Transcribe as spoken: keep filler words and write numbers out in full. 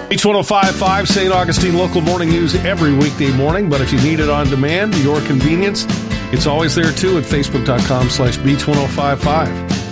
Beach ten fifty-five, Saint Augustine local morning news every weekday morning. But if you need it on demand, your convenience, it's always there too at facebook.com slash beach1055.